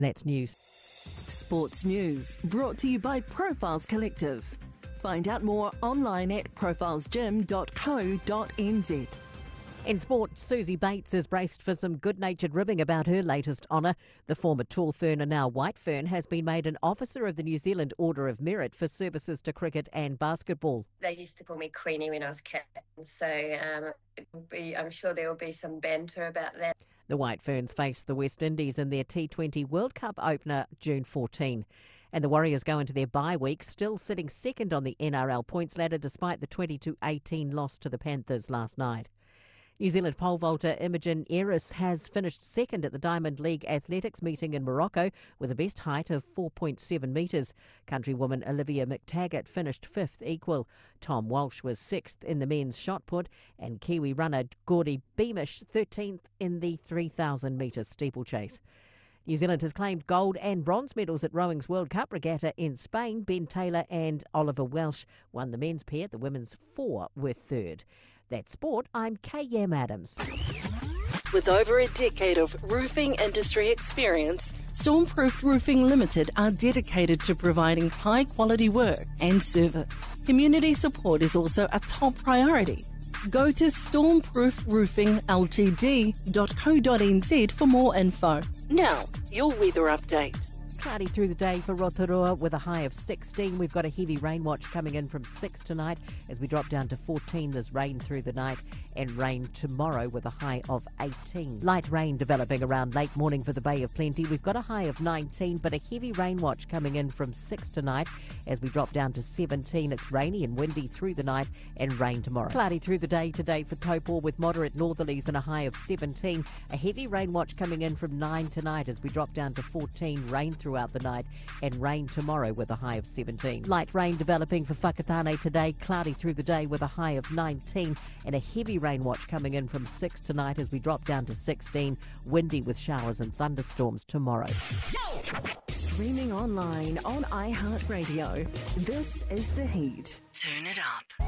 That's news. Sports News, brought to you by Profiles Collective. Find out more online at profilesgym.co.nz. In sport, Susie Bates is braced for some good-natured ribbing about her latest honour. The former tall fern and now white fern has been made an Officer of the New Zealand Order of Merit for services to cricket and basketball. They used to call me Queenie when I was captain, so I'm sure there will be some banter about that. The White Ferns face the West Indies in their T20 World Cup opener June 14. And the Warriors go into their bye week, still sitting second on the NRL points ladder despite the 20-18 loss to the Panthers last night. New Zealand pole vaulter Imogen Eris has finished second at the Diamond League Athletics meeting in Morocco with a best height of 4.7 metres. Countrywoman Olivia McTaggart finished fifth equal. Tom Walsh was sixth in the men's shot put and Kiwi runner Gordy Beamish 13th in the 3,000 metre steeplechase. New Zealand has claimed gold and bronze medals at Rowing's World Cup regatta in Spain. Ben Taylor and Oliver Welsh won the men's pair. The women's four were third. That's sport. I'm KM Adams. With over a decade of roofing industry experience, Stormproof Roofing Limited are dedicated to providing high-quality work and service. Community support is also a top priority. Go to stormproofroofingltd.co.nz for more info. Now, your weather update. Cloudy through the day for Rotorua with a high of 16. We've got a heavy rain watch coming in from 6 tonight as we drop down to 14. There's rain through the night and rain tomorrow with a high of 18. Light rain developing around late morning for the Bay of Plenty. We've got a high of 19, but a heavy rain watch coming in from 6 tonight as we drop down to 17. It's rainy and windy through the night and rain tomorrow. Cloudy through the day today for Taupo with moderate northerlies and a high of 17. A heavy rain watch coming in from 9 tonight as we drop down to 14. Rain throughout the night and rain tomorrow with a high of 17. Light rain developing for Whakatane today. Cloudy through the day with a high of 19 and a heavy rain watch coming in from 6 tonight as we drop down to 16. Windy with showers and thunderstorms tomorrow. Streaming online on iHeartRadio. This is The Heat. Turn it up.